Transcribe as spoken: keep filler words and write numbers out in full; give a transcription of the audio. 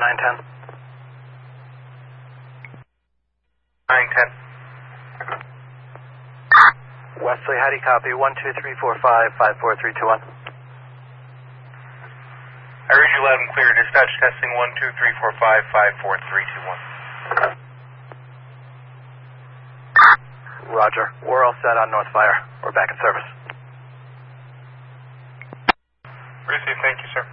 nine ten. nine ten. Wesley, how do you copy? one two three four five five four three two one. I heard you loud and clear. Dispatch testing one two three four five five four three two one. Roger. We're all set on North Fire. We're back in service. Received. Thank you, sir.